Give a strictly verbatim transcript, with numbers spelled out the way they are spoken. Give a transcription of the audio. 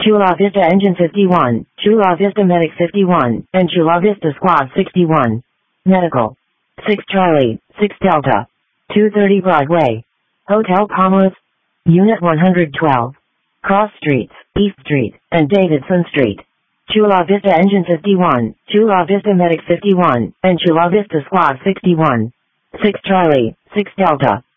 Chula Vista Engine fifty-one, Chula Vista Medic fifty-one, and Chula Vista Squad sixty-one. Medical. six Charlie, six Delta. two thirty Broadway. Hotel Commerce. Unit one hundred twelve. Cross Streets, East Street, and Davidson Street. Chula Vista Engine fifty-one, Chula Vista Medic fifty-one, and Chula Vista Squad sixty-one. six Charlie, six Delta.